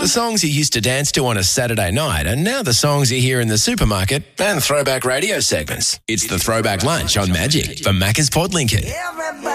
The songs you used to dance to on a Saturday night are now the songs you hear in the supermarket and throwback radio segments. It's the Throwback Lunch on Magic for Macca's Pod Lincoln.